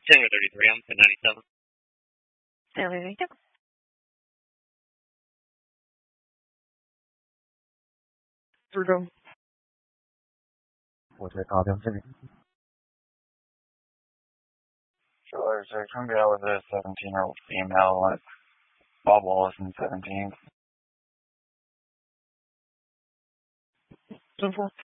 Tango 33, I'm 1097. Tango 32. Through. What's that call? City. Sure, so come out with a 17-year-old female, like Bob Wallace in 17. 10-4.